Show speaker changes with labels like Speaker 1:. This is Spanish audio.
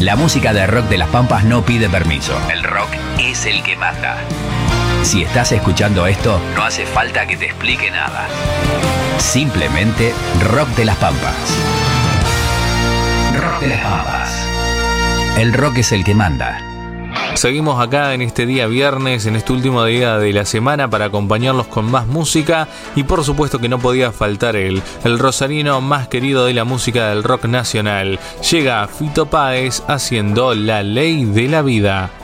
Speaker 1: La música de rock de las Pampas no pide permiso. El rock es el que manda. Si estás escuchando esto, no hace falta que te explique nada. Simplemente Rock de las Pampas. Rock de las Pampas. El rock es el que manda.
Speaker 2: Seguimos acá en este día viernes, en este último día de la semana, para acompañarlos con más música. Y por supuesto que no podía faltar el rosarino más querido de la música del rock nacional. Llega Fito Páez haciendo La Ley de la Vida.